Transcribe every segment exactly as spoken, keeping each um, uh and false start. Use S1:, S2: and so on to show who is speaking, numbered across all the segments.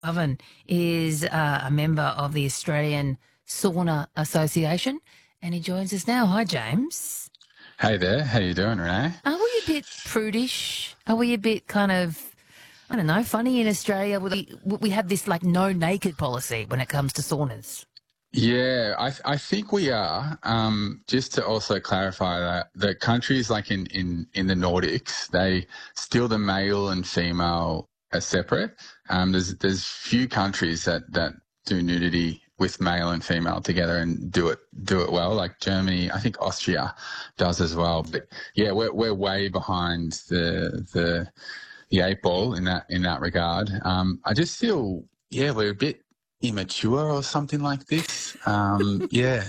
S1: Oven is uh, a member of the Australian Sauna Association, and he joins us now. Hi, James.
S2: Hey there, how you doing, Renee?
S1: Are we a bit prudish? Are we a bit kind of, I don't know, funny in Australia? We, we have this like no naked policy when it comes to saunas.
S2: Yeah, I I think we are. Um, just to also clarify that the countries like in, in, in the Nordics, they still the male and female are separate. Um, there's there's few countries that, that do nudity with male and female together and do it do it well. Like Germany, I think Austria does as well. But yeah, we're we're way behind the the the eight ball in that in that regard. Um, I just feel yeah we're a bit immature or something like this. Um, yeah,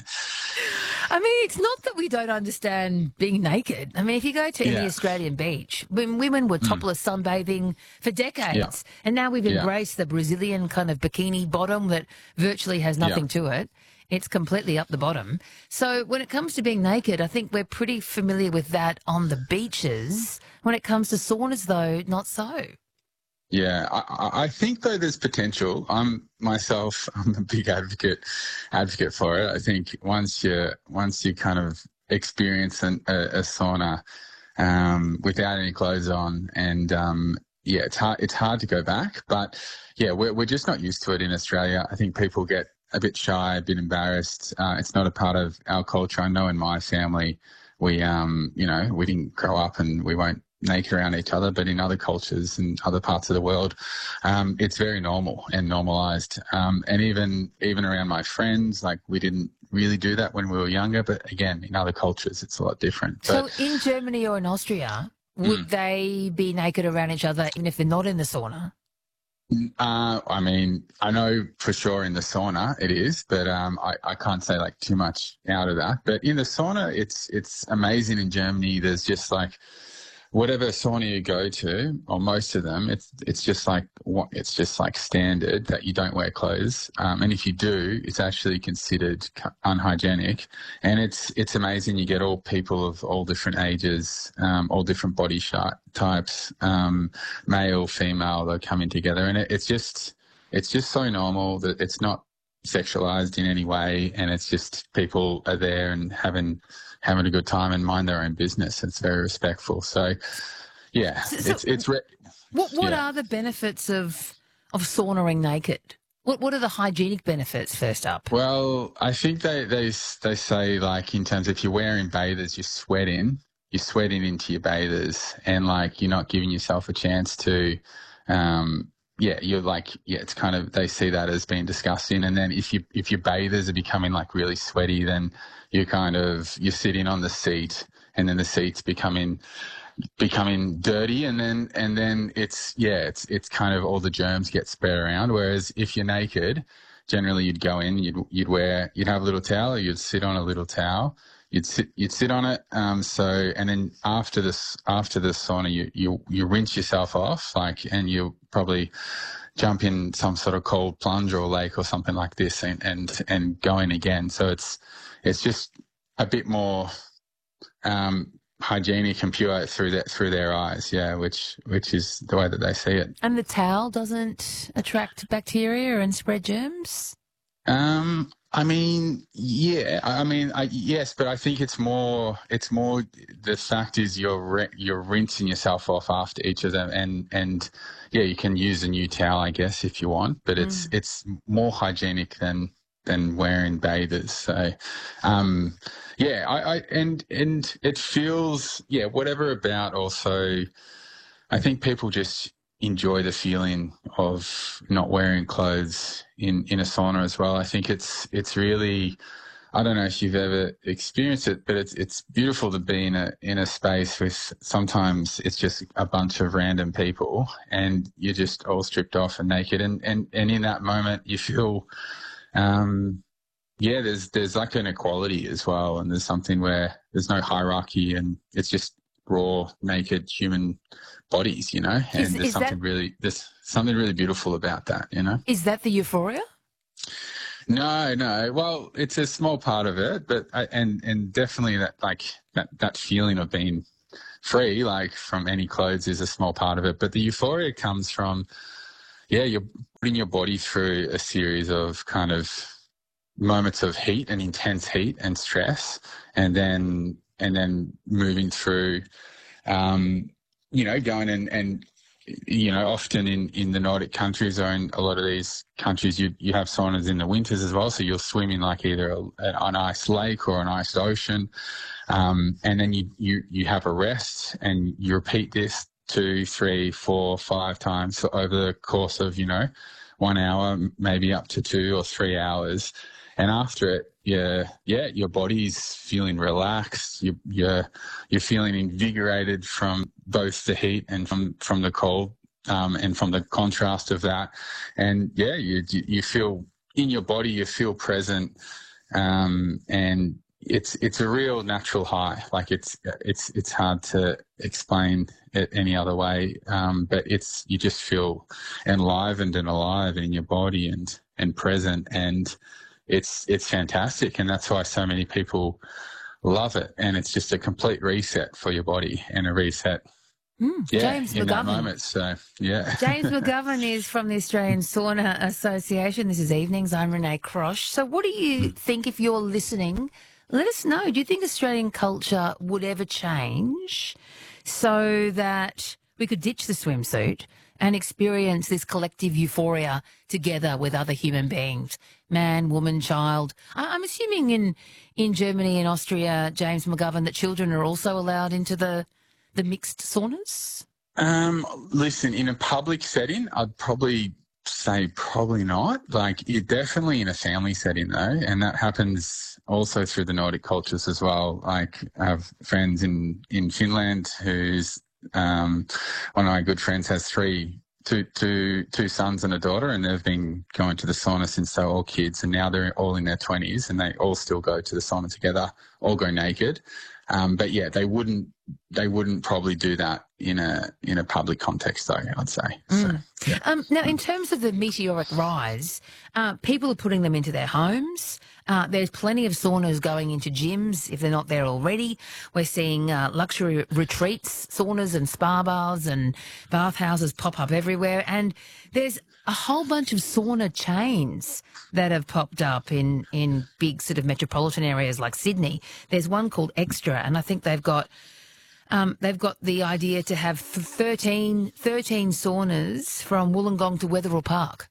S1: I mean, it's not that we don't understand being naked. I mean, if you go to any
S2: yeah,
S1: Australian beach, when women were
S2: mm,
S1: topless sunbathing for
S2: yeah,
S1: decades, and now we've
S2: yeah,
S1: embraced the Brazilian kind of bikini bottom that virtually has
S2: yeah.
S1: nothing to it. It's completely up the bottom. So when it comes to being naked, I think we're pretty familiar with that on the beaches. When it comes to saunas, though, not so.
S2: Yeah, I, I I think though there's potential. I'm myself, I'm a big advocate advocate for it. I think once you once you kind of experience an, a, a sauna um, without any clothes on, and um, yeah, it's hard it's hard to go back. But yeah, we're we're just not used to it in Australia. I think people get a bit shy, a bit embarrassed. Uh, it's not a part of our culture. I know in my family, we um you know we didn't grow up and we won't naked around each other, but in other cultures and other parts of the world, um, it's very normal and normalized. Um, and even even around my friends, like we didn't really do that when we were younger, but again, in other cultures, it's a lot different.
S1: So
S2: But
S1: in Germany or in Austria,
S2: mm,
S1: would they be naked around each other even if they're not in the sauna?
S2: uh, I mean, I know for sure in the sauna it is, but um, I, I can't say like too much out of that. But in the sauna, it's it's amazing in Germany. There's just like whatever sauna you go to, or most of them, it's it's just like what it's just like standard that you don't wear clothes, um, and if you do, it's actually considered unhygienic. And it's it's amazing. You get all people of all different ages, um, all different body shape types, um, male, female, they're coming together, and it, it's just it's just so normal that it's not sexualized in any way, and it's just people are there and having having a good time and mind their own business. It's very respectful. So, yeah,
S1: So, so
S2: it's it's re-
S1: what what
S2: yeah.
S1: are the benefits of of saunaing naked? What what are the hygienic benefits? First up,
S2: Well, I think they they they say like in terms if you're wearing bathers, you're sweating, you're sweating into your bathers, and like you're not giving yourself a chance to. Um, yeah, you're like, yeah, it's kind of, they see that as being disgusting. And then if you, if your bathers are becoming like really sweaty, then you kind of, you're sitting on the seat and then the seat's becoming, becoming dirty. And then, and then it's, yeah, it's, it's kind of all the germs get spread around. Whereas if you're naked, generally you'd go in, you'd, you'd wear, you'd have a little towel, or you'd sit on a little towel. You'd sit, you'd sit on it. Um, so, and then after this, after the sauna, you, you, you rinse yourself off, like, and you probably jump in some sort of cold plunge or lake or something like this and, and, and go in again. So it's, it's just a bit more, um, hygienic and pure through that, through their eyes. Yeah. Which, which is the way that they see it.
S1: and the towel doesn't attract bacteria and spread germs.
S2: Um, I mean, yeah, I I mean, I, yes, but I think it's more, it's more, the fact is you're, ri- you're rinsing yourself off after each of them and, and yeah, you can use a new towel, I guess, if you want, but it's,
S1: Mm.
S2: it's more hygienic than, than wearing bathers. So, um, yeah, I, I, and, and it feels, yeah, whatever about also, I think people just enjoy the feeling of not wearing clothes in, in a sauna as well. I think it's it's really, I don't know if you've ever experienced it, but it's it's beautiful to be in a in a space with sometimes it's just a bunch of random people and you're just all stripped off and naked and and, and in that moment you feel um yeah, there's there's like an equality as well, and there's something where there's no hierarchy, and it's just raw, naked human bodies, you know.
S1: Is
S2: And there's
S1: is that
S2: something really there's something really beautiful about that, you know.
S1: is that the euphoria?
S2: No, no. Well, it's a small part of it, but I, and and definitely that like that that feeling of being free, like from any clothes, is a small part of it. But the euphoria comes from yeah, you're putting your body through a series of kind of moments of heat and intense heat and stress, and then and then moving through, um, you know, going and, and you know, often in, in the Nordic countries or in a lot of these countries, you you have saunas in the winters as well. So you'll swim in like either a, an ice lake or an iced ocean, um, and then you, you you have a rest and you repeat this two, three, four, five times over the course of, you know, one hour, maybe up to two or three hours. And after it, yeah, yeah, your body's feeling relaxed. You, you're you're feeling invigorated from both the heat and from from the cold, um, and from the contrast of that. And yeah, you you feel in your body, you feel present, um, and it's it's a real natural high. Like it's it's it's hard to explain it any other way, um, but it's you just feel enlivened and alive in your body and and present, and it's it's fantastic. And that's why so many people love it. And it's just a complete reset for your body and a reset.
S1: Mm,
S2: yeah,
S1: James
S2: in
S1: McGovern.
S2: that moment. So yeah,
S1: James McGovern is from the Australian Sauna Association. This is Evenings. I'm Renee Crosh. So what do you think, if you're listening? Let us know. Do you think Australian culture would ever change so that we could ditch the swimsuit and experience this collective euphoria together with other human beings, man, woman, child? I- I'm assuming in, in Germany and Austria, James McGovern, that children are also allowed into the, the mixed saunas?
S2: Um, listen, in a public setting, I'd probably say probably not. Like, you're definitely in a family setting though, and that happens also through the Nordic cultures as well. Like, I have friends in, in Finland who's, um, one of my good friends has three, two, two, two sons and a daughter, and they've been going to the sauna since they were all kids, and now they're all in their twenties, and they all still go to the sauna together, all go naked. Um, but yeah, they wouldn't, they wouldn't probably do that in a in a public context, though, I'd say.
S1: Mm.
S2: So, yeah.
S1: Um, now, in terms of the meteoric rise, uh, people are putting them into their homes. Uh, there's plenty of saunas going into gyms if they're not there already. We're seeing uh, luxury retreats, saunas and spa bars and bathhouses pop up everywhere. And there's a whole bunch of sauna chains that have popped up in, in big sort of metropolitan areas like Sydney. There's one called Extra, and I think they've got Um, they've got the idea to have thirteen, thirteen saunas from Wollongong to Wetherill Park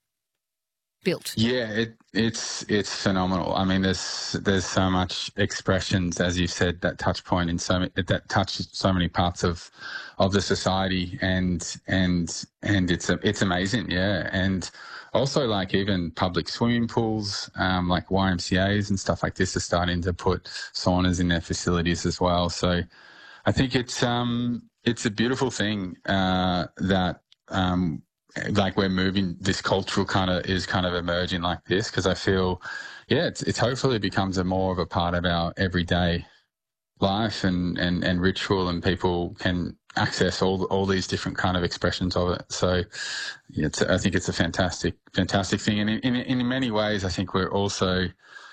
S1: built.
S2: Yeah, it, it's it's phenomenal. I mean, there's there's so much expressions, as you said, that touch point in so ma- that touch so many parts of of the society, and and and it's a, it's amazing, yeah. And also, like, even public swimming pools, um, like Y M C As and stuff like this, are starting to put saunas in their facilities as well. So I think it's um it's a beautiful thing uh, that um like we're moving, this cultural kind of is kind of emerging like this, because I feel, yeah, it's it's hopefully becomes a more of a part of our everyday life and, and, and ritual, and people can access all all these different kind of expressions of it. So yeah, it's, I think it's a fantastic fantastic thing, and in, in in many ways I think we're also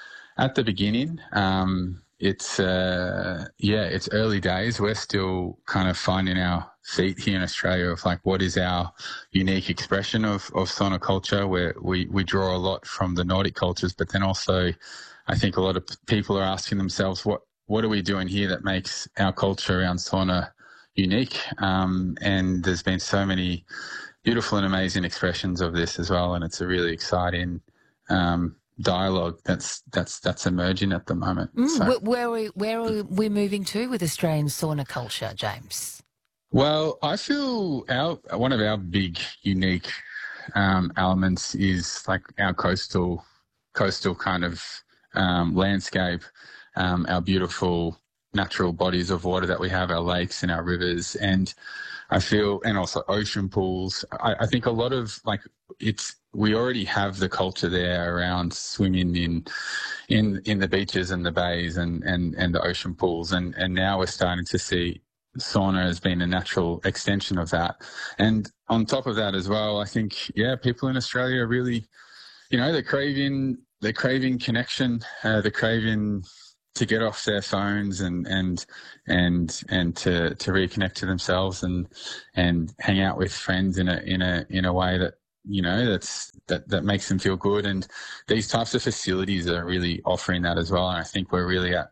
S2: at the beginning. Um, It's, uh, yeah, it's early days. We're still kind of finding our feet here in Australia of like, what is our unique expression of, of sauna culture, where we, we draw a lot from the Nordic cultures, but then also I think a lot of people are asking themselves, what, what are we doing here that makes our culture around sauna unique? Um, and there's been so many beautiful and amazing expressions of this as well. And it's a really exciting, um, dialogue that's that's that's emerging at the moment.
S1: Mm,
S2: so.
S1: where, where, are we, where are we moving to with Australian sauna culture, James?
S2: Well, I feel our one of our big unique um, elements is like our coastal coastal kind of um, landscape, um, our beautiful natural bodies of water that we have, our lakes and our rivers, and I feel, and also ocean pools. I, I think a lot of like it's, we already have the culture there around swimming in, in, in the beaches and the bays and, and, and the ocean pools. And, and now we're starting to see sauna as being a natural extension of that. And on top of that as well, I think, yeah, people in Australia are really, you know, they're craving, they're craving connection, uh, they're craving to get off their phones and and and and to to reconnect to themselves and and hang out with friends in a in a in a way that you know, that's that that makes them feel good. And these types of facilities are really offering that as well. And I think we're really at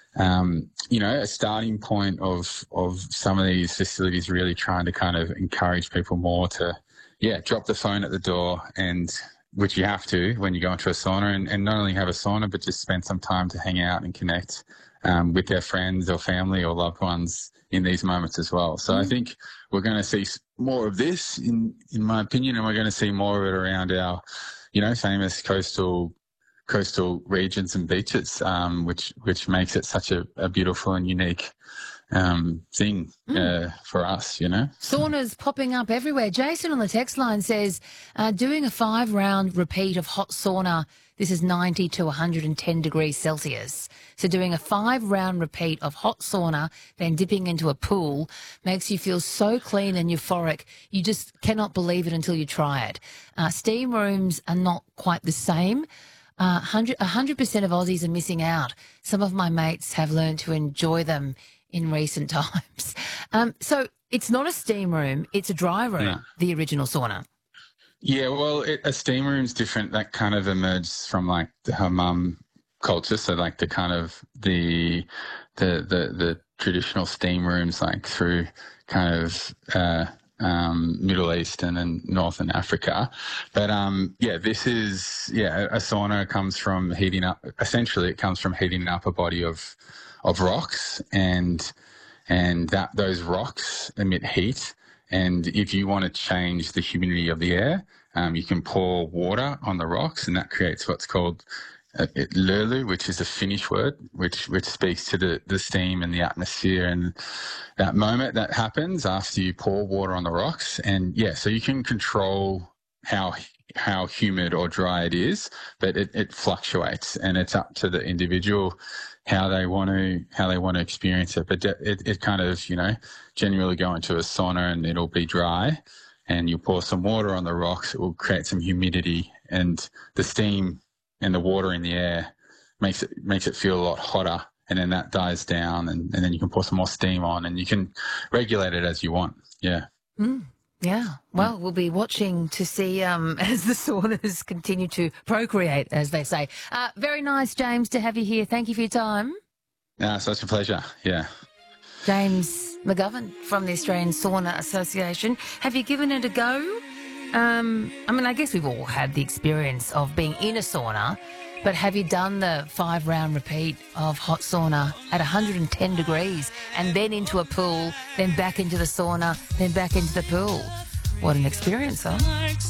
S2: um, you know, a starting point of of some of these facilities really trying to kind of encourage people more to, yeah, drop the phone at the door, and which you have to when you go into a sauna, and, and not only have a sauna, but just spend some time to hang out and connect um, with their friends or family or loved ones in these moments as well. So mm. I think we're going to see more of this, in in my opinion, and we're going to see more of it around our, you know, famous coastal coastal regions and beaches, um, which which makes it such a, a beautiful and unique um, thing mm. uh, for us, you know.
S1: Saunas popping up everywhere. Jason on the text line says, uh, doing a five-round repeat of hot sauna, this is ninety to one hundred ten degrees Celsius. So doing a five-round repeat of hot sauna, then dipping into a pool, makes you feel so clean and euphoric, you just cannot believe it until you try it. Uh, steam rooms are not quite the same. Uh, one hundred percent of Aussies are missing out. Some of my mates have learned to enjoy them in recent times. Um, so it's not a steam room, it's a dry room, no. The original sauna.
S2: Yeah, well, it, a steam room's different. That kind of emerged from like the hammam culture. So like the kind of the the the, the traditional steam rooms, like through kind of uh, um, Middle East and then Northern Africa. But um, yeah, this is yeah a sauna comes from heating up. Essentially, it comes from heating up a body of of rocks, and and that those rocks emit heat. And if you want to change the humidity of the air, um, you can pour water on the rocks, and that creates what's called uh, lurlu, which is a Finnish word, which which speaks to the, the steam and the atmosphere. And that moment that happens after you pour water on the rocks, and yeah, so you can control how how humid or dry it is, but it, it fluctuates, and it's up to the individual how they want to how they want to experience it. But it, it kind of, you know, generally go into a sauna and it'll be dry, and you pour some water on the rocks, it will create some humidity, and the steam and the water in the air makes it makes it feel a lot hotter, and then that dies down, and, and then you can pour some more steam on, and you can regulate it as you want. Yeah.
S1: Mm. Yeah, well, we'll be watching to see um, as the saunas continue to procreate, as they say. Uh, very nice, James, to have you here. Thank you for your time.
S2: Yeah, such a pleasure. Yeah.
S1: James McGovern from the Australian Sauna Association. Have you given it a go? Um, I mean, I guess we've all had the experience of being in a sauna, but have you done the five-round repeat of hot sauna at one hundred ten degrees and then into a pool, then back into the sauna, then back into the pool? What an experience, huh?